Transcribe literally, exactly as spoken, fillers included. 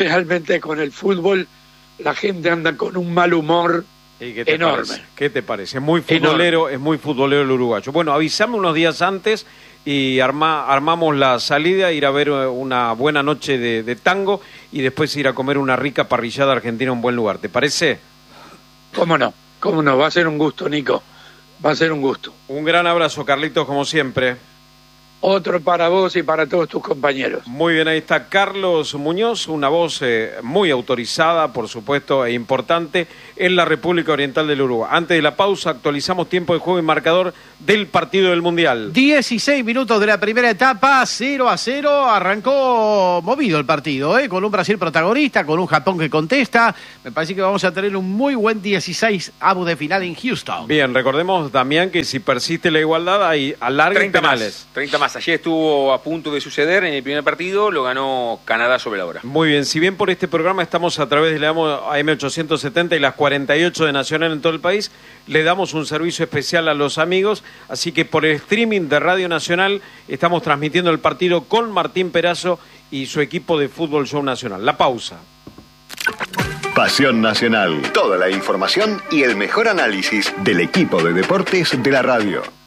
realmente con el fútbol la gente anda con un mal humor ¿Y qué te enorme. Parece? ¿Qué te parece? Es muy futbolero, enorme. Es muy futbolero el uruguayo. Bueno, avísame unos días antes y arma, armamos la salida, ir a ver una buena noche de, de tango y después ir a comer una rica parrillada argentina en un buen lugar. ¿Te parece? ¿Cómo no? ¿Cómo no? Va a ser un gusto, Nico. Va a ser un gusto. Un gran abrazo, Carlitos, como siempre. Otro para vos y para todos tus compañeros. Muy bien, ahí está Carlos Muñoz, una voz eh, muy autorizada, por supuesto, e importante en la República Oriental del Uruguay. Antes de la pausa, actualizamos tiempo de juego y marcador del partido del Mundial. dieciséis minutos de la primera etapa, cero a cero, arrancó movido el partido, ¿eh? Con un Brasil protagonista, con un Japón que contesta. Me parece que vamos a tener un muy buen dieciséis avos de final en Houston. Bien, recordemos, Damián, que si persiste la igualdad hay alargue en penales. Más, treinta más. Ayer estuvo a punto de suceder en el primer partido, lo ganó Canadá sobre la hora. Muy bien, si bien por este programa estamos a través de la A M ochocientos setenta y las cuarenta y ocho de Nacional en todo el país, le damos un servicio especial a los amigos, así que por el streaming de Radio Nacional estamos transmitiendo el partido con Martín Perazo y su equipo de Fútbol Show Nacional. La pausa. Pasión Nacional, toda la información y el mejor análisis del equipo de deportes de la radio.